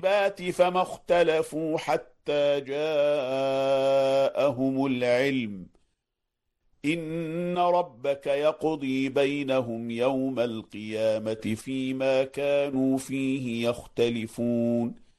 فما اختلفوا حتى جاءهم العلم إن ربك يقضي بينهم يوم القيامة فيما كانوا فيه يختلفون